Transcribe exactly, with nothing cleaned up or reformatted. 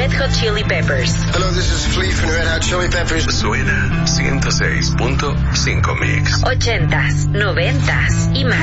Red Hot Chili Peppers. Hello, this is Flea from Red Hot Chili Peppers. Suena ciento seis punto cinco Mix. Ochentas, noventas y más.